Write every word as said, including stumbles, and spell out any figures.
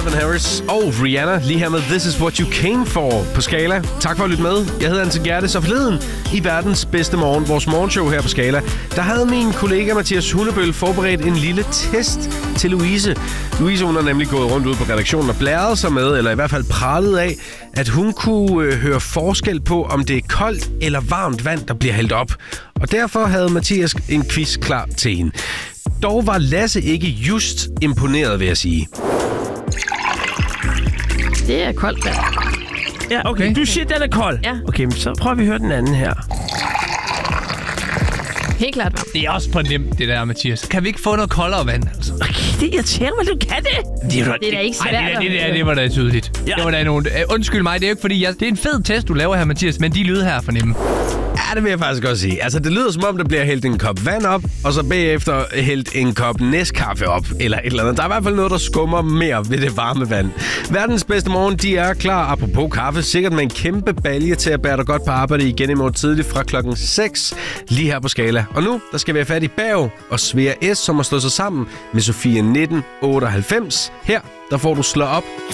Calvin Harris og Rihanna lige her med This Is What You Came For på Skala. Tak for at lytte med. Jeg hedder Anton Gerdes, så forleden i verdens bedste morgen, vores morgenshow her på Skala, der havde min kollega Mathias Hundebøl forberedt en lille test til Louise. Louise, hun har nemlig gået rundt ude på redaktionen og blæret sig med, eller i hvert fald pralet af, at hun kunne øh, høre forskel på, om det er koldt eller varmt vand, der bliver hældt op. Og derfor havde Mathias en quiz klar til hende. Dog var Lasse ikke just imponeret, vil jeg sige. Det er koldt vand. Ja, okay. Du siger, den er kold? Ja. Okay, men så prøver vi at høre den anden her. Helt klart varmt. Det er også for nemt, det der, Mathias. Kan vi ikke få noget koldere vand, altså? Okay, det irriterer mig, du kan det. Det er da ikke svært. Ej, det, det, det, det var da tydeligt. Ja. Det var da nogle... Uh, undskyld mig, det er jo ikke fordi... Jeg, det er en fed test, du laver her, Mathias, men de lyder her for nemme. Ja, det vil jeg faktisk godt sige. Altså, det lyder som om, der bliver hældt en kop vand op, og så bagefter hældt en kop Nescafé op, eller et eller andet. Der er i hvert fald noget, der skummer mere ved det varme vand. Verdens bedste morgen, de er klar, apropos kaffe, sikkert med en kæmpe balje til at bære dig godt på arbejde igen i morgen tidligt fra klokken seks, lige her på Skala. Og nu, der skal vi have fat i Bav og Svea S, som har slået sig sammen med Sofie nitten otteoghalvfems. Her, der får du slå op.